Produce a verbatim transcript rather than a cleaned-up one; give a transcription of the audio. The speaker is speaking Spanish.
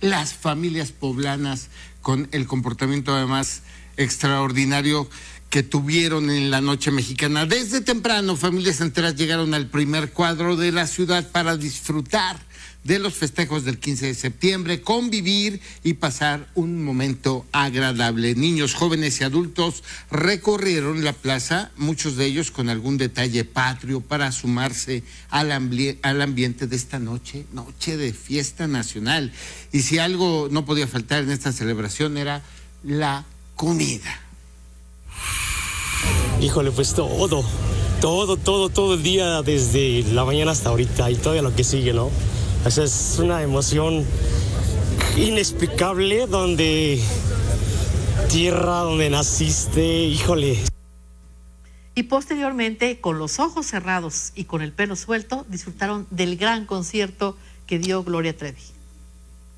las familias poblanas con el comportamiento además extraordinario que tuvieron en la noche mexicana. Desde temprano, familias enteras llegaron al primer cuadro de la ciudad para disfrutar de los festejos del quince de septiembre, convivir y pasar un momento agradable. Niños, jóvenes y adultos recorrieron la plaza, muchos de ellos con algún detalle patrio para sumarse al, ambi- al ambiente de esta noche, noche de fiesta nacional. Y si algo no podía faltar en esta celebración era la comida. Híjole, pues todo, todo, todo, todo el día desde la mañana hasta ahorita y todavía lo que sigue, ¿no? O sea, es una emoción inexplicable donde tierra, donde naciste, híjole. Y posteriormente, con los ojos cerrados y con el pelo suelto, disfrutaron del gran concierto que dio Gloria Trevi.